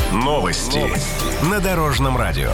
Новости на Дорожном радио.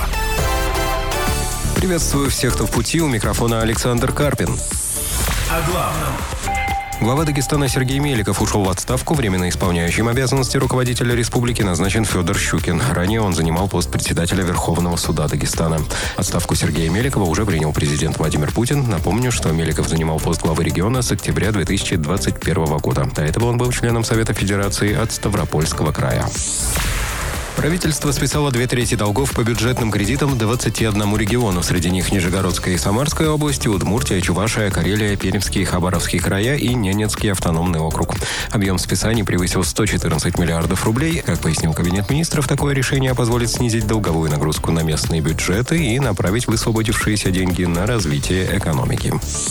Приветствую всех, кто в пути. У микрофона Александр Карпин. О главном. Глава Дагестана Сергей Меликов ушел в отставку. Временно исполняющим обязанности руководителя республики назначен Федор Щукин. Ранее он занимал пост председателя Верховного суда Дагестана. Отставку Сергея Меликова уже принял президент Владимир Путин. Напомню, что Меликов занимал пост главы региона с октября 2021 года. До этого он был членом Совета Федерации от Ставропольского края. Правительство списало 2/3 долгов по бюджетным кредитам 21 региону. Среди них Нижегородская и Самарская области, Удмуртия, Чувашия, Карелия, Пермский и Хабаровский края и Ненецкий автономный округ. Объем списаний превысил 114 миллиардов рублей. Как пояснил Кабинет министров, такое решение позволит снизить долговую нагрузку на местные бюджеты и направить высвободившиеся деньги на развитие экономики.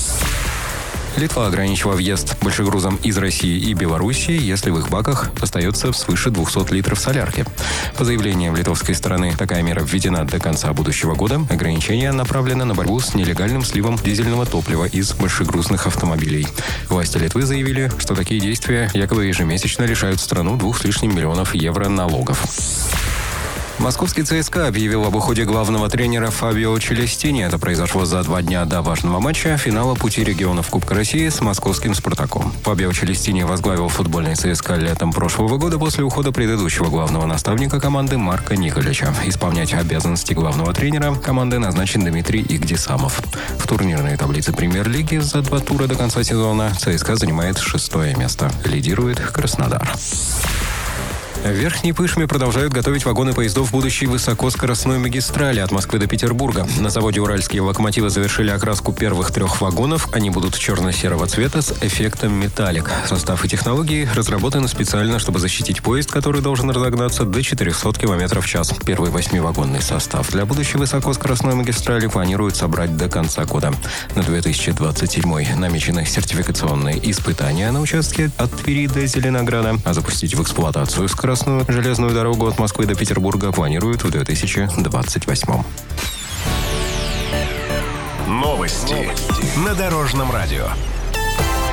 Литва ограничила въезд большегрузам из России и Белоруссии, если в их баках остается свыше 200 литров солярки. По заявлениям литовской стороны, такая мера введена до конца будущего года. Ограничение направлено на борьбу с нелегальным сливом дизельного топлива из большегрузных автомобилей. Власти Литвы заявили, что такие действия якобы ежемесячно лишают страну 2 с лишним миллионов евро налогов. Московский ЦСКА объявил об уходе главного тренера Фабио Челестини. Это произошло за 2 дня до важного матча финала пути регионов Кубка России с московским «Спартаком». Фабио Челестини возглавил футбольный ЦСКА летом прошлого года после ухода предыдущего главного наставника команды Марка Николича. Исполнять обязанности главного тренера команды назначен Дмитрий Игдисамов. В турнирной таблице премьер-лиги за 2 тура до конца сезона ЦСКА занимает 6-е место. Лидирует Краснодар. В Верхней Пышме продолжают готовить вагоны поездов будущей высокоскоростной магистрали от Москвы до Петербурга. На заводе «Уральские локомотивы» завершили окраску первых 3 вагонов. Они будут черно-серого цвета с эффектом металлик. Состав и технологии разработаны специально, чтобы защитить поезд, который должен разогнаться до 400 км в час. Первый 8-вагонный состав для будущей высокоскоростной магистрали планируют собрать до конца года. На 2027 намечены сертификационные испытания на участке от Твери до Зеленограда, а запустить в эксплуатацию скоростную железную дорогу от Москвы до Петербурга планируют в 2028. Новости на Дорожном радио.